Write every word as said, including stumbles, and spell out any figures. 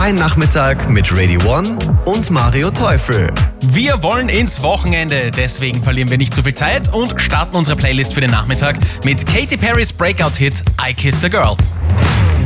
Dein Nachmittag mit Radio One und Mario Teufel. Wir wollen ins Wochenende, deswegen verlieren wir nicht zu viel Zeit und starten unsere Playlist für den Nachmittag mit Katy Perrys Breakout-Hit I Kissed a Girl.